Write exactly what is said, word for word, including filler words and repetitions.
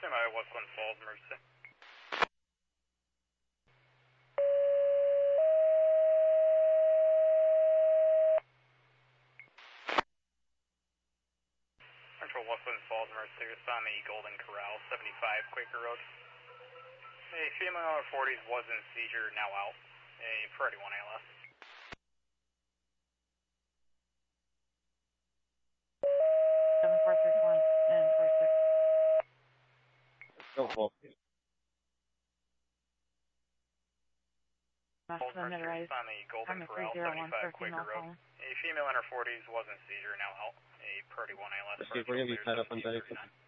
my Westland Falls emergency. Central Westland Falls emergency, it's on the Golden Corral, seventy-five Quaker Road. A female in her forties was in seizure, now out. A priority one A L S. seven four six one and four six. Go full. Must have been right. On the Golden I'm a Corral, three zero one seventy-five for Quaker female Road. phone. A female in her forties was in seizure, now out. A priority one A L S. Let's see if we're going to be tied up on Betty.